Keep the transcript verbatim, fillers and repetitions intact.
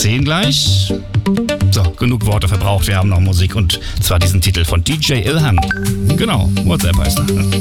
zehn gleich. So, genug Worte verbraucht, wir haben noch Musik und zwar diesen Titel von D J Ilhan. Genau, WhatsApp heißt er.